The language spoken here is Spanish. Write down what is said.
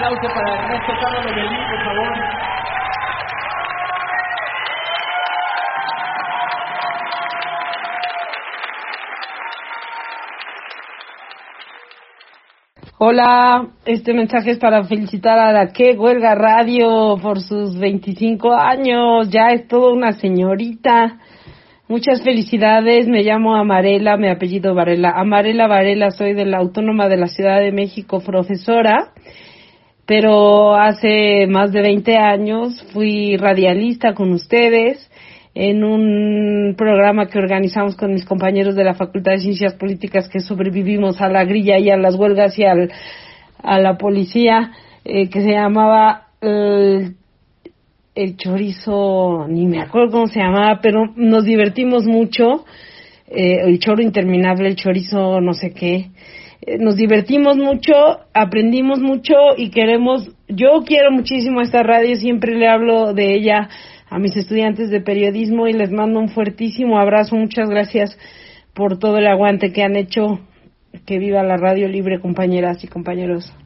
aplauso para Ernesto Carlos Lomelín, por favor. Hola, este mensaje es para felicitar a la Que Huelga Radio por sus 25 años. Ya es toda una señorita. Muchas felicidades. Me llamo Amarela, mi apellido Varela. Amarela Varela, soy de la Autónoma de la Ciudad de México, profesora. Pero hace más de 20 años fui radialista con ustedes en un programa que organizamos con mis compañeros de la Facultad de Ciencias Políticas que sobrevivimos a la grilla y a las huelgas y a la policía, que se llamaba el chorizo, ni me acuerdo cómo se llamaba, pero nos divertimos mucho, el choro interminable, el chorizo no sé qué. Nos divertimos mucho, aprendimos mucho y yo quiero muchísimo esta radio, siempre le hablo de ella a mis estudiantes de periodismo y les mando un fuertísimo abrazo. Muchas gracias por todo el aguante que han hecho. Que viva la radio libre, compañeras y compañeros.